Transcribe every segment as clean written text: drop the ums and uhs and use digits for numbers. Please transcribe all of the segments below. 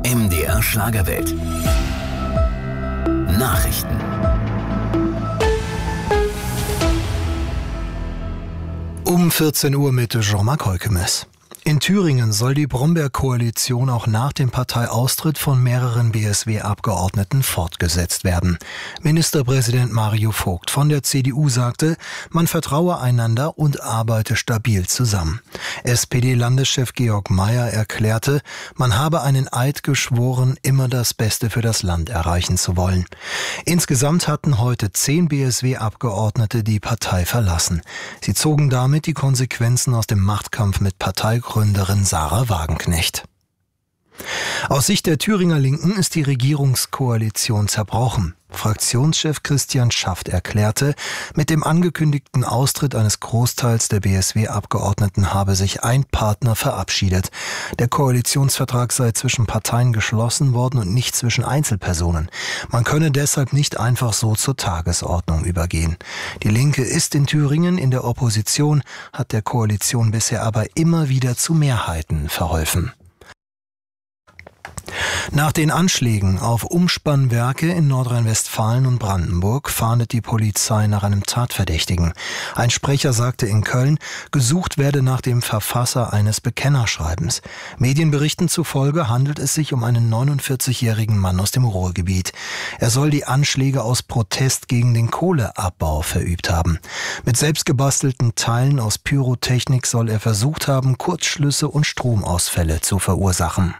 MDR Schlagerwelt. Nachrichten. Um 14 Uhr mit Jean-Marc Heukemes. In Thüringen soll die Brombeer-Koalition auch nach dem Parteiaustritt von mehreren BSW-Abgeordneten fortgesetzt werden. Ministerpräsident Mario Vogt von der CDU sagte, man vertraue einander und arbeite stabil zusammen. SPD-Landeschef Georg Mayer erklärte, man habe einen Eid geschworen, immer das Beste für das Land erreichen zu wollen. Insgesamt hatten heute 10 BSW-Abgeordnete die Partei verlassen. Sie zogen damit die Konsequenzen aus dem Machtkampf mit Parteigründerin Sarah Wagenknecht. Aus Sicht der Thüringer Linken ist die Regierungskoalition zerbrochen. Fraktionschef Christian Schaft erklärte, mit dem angekündigten Austritt eines Großteils der BSW-Abgeordneten habe sich ein Partner verabschiedet. Der Koalitionsvertrag sei zwischen Parteien geschlossen worden und nicht zwischen Einzelpersonen. Man könne deshalb nicht einfach so zur Tagesordnung übergehen. Die Linke ist in Thüringen in der Opposition, hat der Koalition bisher aber immer wieder zu Mehrheiten verholfen. Nach den Anschlägen auf Umspannwerke in Nordrhein-Westfalen und Brandenburg fahndet die Polizei nach einem Tatverdächtigen. Ein Sprecher sagte in Köln, gesucht werde nach dem Verfasser eines Bekennerschreibens. Medienberichten zufolge handelt es sich um einen 49-jährigen Mann aus dem Ruhrgebiet. Er soll die Anschläge aus Protest gegen den Kohleabbau verübt haben. Mit selbstgebastelten Teilen aus Pyrotechnik soll er versucht haben, Kurzschlüsse und Stromausfälle zu verursachen.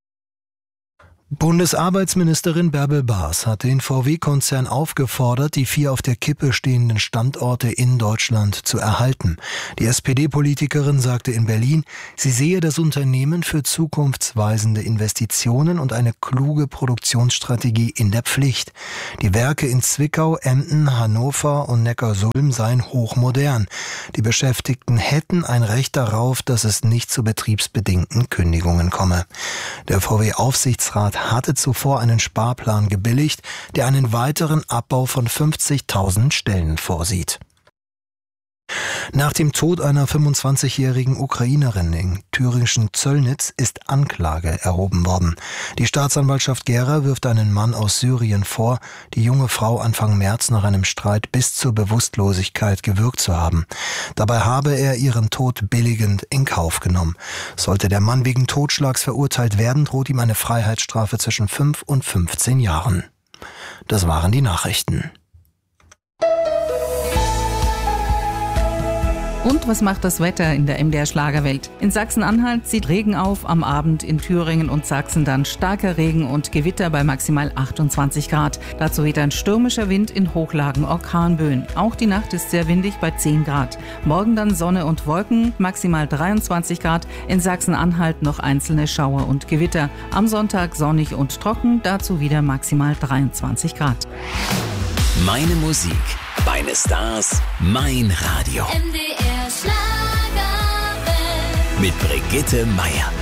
Bundesarbeitsministerin Bärbel Baas hat den VW-Konzern aufgefordert, die 4 auf der Kippe stehenden Standorte in Deutschland zu erhalten. Die SPD-Politikerin sagte in Berlin, sie sehe das Unternehmen für zukunftsweisende Investitionen und eine kluge Produktionsstrategie in der Pflicht. Die Werke in Zwickau, Emden, Hannover und Neckarsulm seien hochmodern. Die Beschäftigten hätten ein Recht darauf, dass es nicht zu betriebsbedingten Kündigungen komme. Der VW-Aufsichtsrat hatte zuvor einen Sparplan gebilligt, der einen weiteren Abbau von 50.000 Stellen vorsieht. Nach dem Tod einer 25-jährigen Ukrainerin im thüringischen Zöllnitz ist Anklage erhoben worden. Die Staatsanwaltschaft Gera wirft einen Mann aus Syrien vor, die junge Frau Anfang März nach einem Streit bis zur Bewusstlosigkeit gewürgt zu haben. Dabei habe er ihren Tod billigend in Kauf genommen. Sollte der Mann wegen Totschlags verurteilt werden, droht ihm eine Freiheitsstrafe zwischen 5 und 15 Jahren. Das waren die Nachrichten. Und was macht das Wetter in der MDR Schlagerwelt? In Sachsen-Anhalt zieht Regen auf, am Abend in Thüringen und Sachsen dann starker Regen und Gewitter bei maximal 28 Grad. Dazu weht ein stürmischer Wind, in Hochlagen Orkanböen. Auch die Nacht ist sehr windig bei 10 Grad. Morgen dann Sonne und Wolken, maximal 23 Grad. In Sachsen-Anhalt noch einzelne Schauer und Gewitter. Am Sonntag sonnig und trocken, dazu wieder maximal 23 Grad. Meine Musik, meine Stars, mein Radio. MDR Schlagerwelt. Mit Brigitte Meier.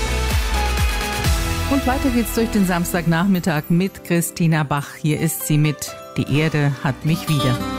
Und weiter geht's durch den Samstagnachmittag mit Christina Bach. Hier ist sie mit Die Erde hat mich wieder.